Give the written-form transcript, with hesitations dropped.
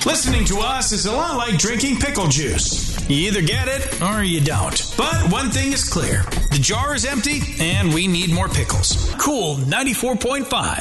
Listening to us is a lot like drinking pickle juice. You either get it or you don't. But one thing is clear. The jar is empty and we need more pickles. Cool 94.5.